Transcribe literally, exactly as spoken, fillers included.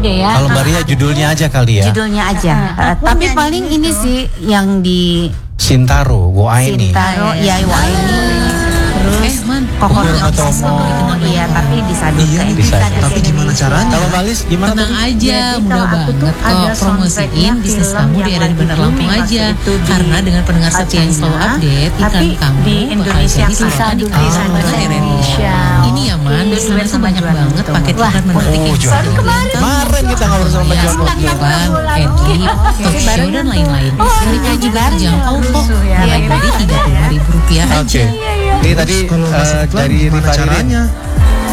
deh ya. Kalau Mbak Ria judulnya aja kali ya. Judulnya aja. Uh, tapi paling ini sih yang di Sintaro, Waini. Sintaro, ya Waini. Terus Koko Tomo, iya tapi disadu iya, bisa. Tapi gimana caranya? Kalau Balis gimana? Tenang tadi? aja, Jadi mudah kalau aku tuh banget ada kok promosiin soundtracknya bisnis film kamu di yang Era di lagi Bandar Lampung booming aja. waktu itu di Karena dengan pendengar setia yang selalu Acehnya, update, iklan tapi kamu di bakal Indonesia jadi bisa sama di di kamu bahasa Indonesia. Ini ya man, di sana tuh banyak banget paket iklan menarik oh, yang John. selalu Kemarin kita ngobrol sama ya, John Bogdan. iklan, edit, talk show dan lain-lain. Harganya juga terjangkau kok, mulai dari tiga puluh lima ribu rupiah aja. Oke. Ini tadi Kalau uh, masuk iklan dari gimana Rifa Irin. caranya?